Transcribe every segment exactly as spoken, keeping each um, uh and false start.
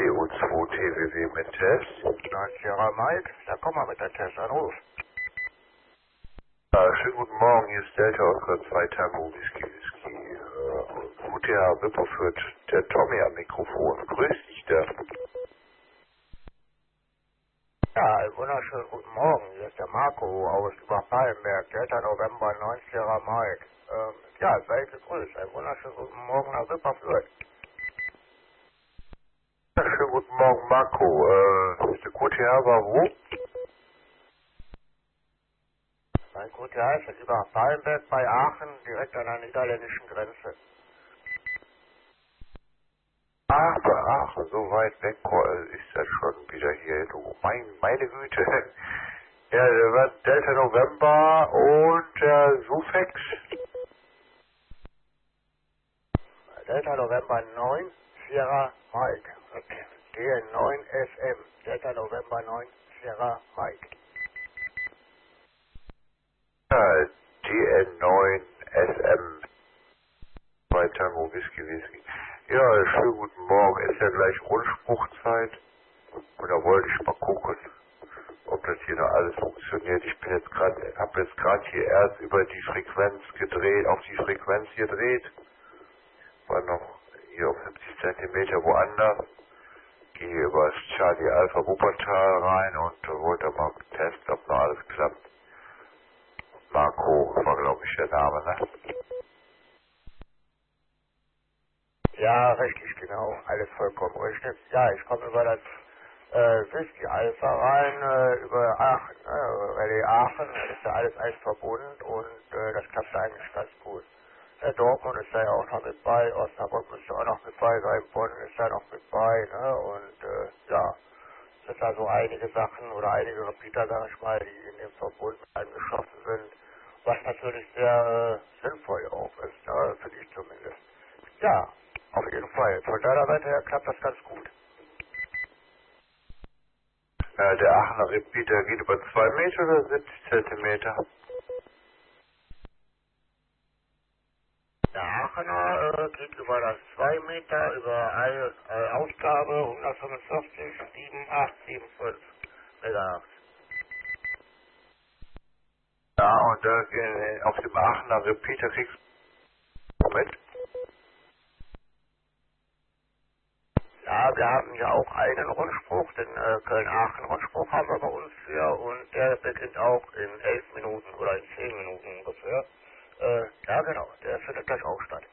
C O zwei T W W mit Test. Na, Sierra Mike, da komm mal mit der Testanruf. Ja, schönen guten Morgen, hier ist Delta Oscar zwei Tango Whisky Whisky. Äh, Gute Herr Wipperfürth, der Tommy am Mikrofon. Grüß dich da. Ja, einen wunderschönen guten Morgen. Hier ist der Marco aus Überfallenberg, dritter November neun Sierra Mike. Ähm, ja, seid gegrüßt. Einen wunderschönen guten Morgen nach Wipperfürth. Ja, schönen guten Morgen, Marco. Äh, der gute Herr war wo? Mein guter Herr ist in Überfallenberg bei Aachen, direkt an der niederländischen Grenze. Ach, bei Aachen, so weit weg äh, ist das schon wieder hier. Du, mein, meine Güte. Ja, der war Delta November und der Sufex. Delta November neun Sierra Mike. Okay. D N neun S M. Delta November neun Sierra Mike. Ja, D N neun S M. Bei Tango Whisky Whisky. Ja, schönen guten Morgen. Ist ja gleich Rundspruchzeit. Und da wollte ich mal gucken, ob das hier noch alles funktioniert. Ich bin jetzt gerade, habe jetzt gerade hier erst über die Frequenz gedreht, auf die Frequenz gedreht. War noch hier auf siebzig Zentimeter woanders. Gehe über das Charlie Alpha Wuppertal rein und wollte mal testen, ob noch alles klappt. Marco war, glaube ich, der Name, ne? Ja, richtig, genau. Alles vollkommen richtig. Ja, ich komme über das äh, Whisky Alpha rein, äh, über Aachen, äh, Rallye Aachen, da ist ja alles eins verbunden und äh, das klappt eigentlich ganz gut. Der Dortmund ist da ja auch noch mit bei, Osnabrück müsste auch noch mit bei sein, Bonn ist da noch mit bei, ne, und äh, ja, es sind da so einige Sachen oder einige Repeater, sag ich mal, die in dem Verbund angeschaffen sind, was natürlich sehr äh, sinnvoll auch ist, ne, finde ich zumindest. Ja, auf jeden Fall. Von deiner Seite her klappt das ganz gut. Äh, der Aachener Repeater geht über zwei Meter oder siebzig Zentimeter? Der Aachener äh, geht über das zwei Meter, über eine äh, Ausgabe hundertfünfundvierzig sieben acht sieben fünf Megahertz. Ja, und da äh, auf dem Aachener Repeater kriegst du mit. Ja, wir haben ja auch einen Rundspruch, den äh, Köln-Aachen-Rundspruch haben wir bei uns hier und der beginnt auch in elf Minuten oder in zehn Minuten ungefähr. Äh, ja genau, der findet gleich auch statt.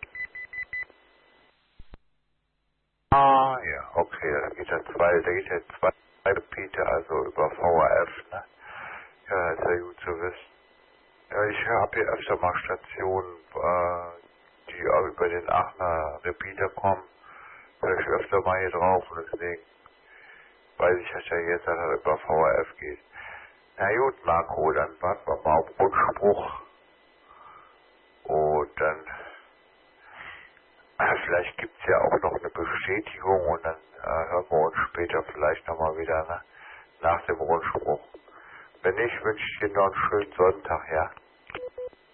Ah, ja, okay, da geht ja zwei, da geht ja zwei Repeater, also über V R F, ne? Ja, ist ja gut zu wissen. Ja, ich habe hier öfter mal Stationen, äh, die auch über den Aachener Repeater kommen. Höre ich öfter mal hier drauf und deswegen weiß ich, dass ja jetzt dass er über V R F geht. Na gut, Marco, dann warten wir mal auf Rundspruch. Und dann, äh, vielleicht gibt es ja auch noch eine Bestätigung und dann äh, hören wir uns später vielleicht nochmal wieder, ne, nach dem Rundspruch. Wenn nicht, wünsche ich dir noch einen schönen Sonntag, ja.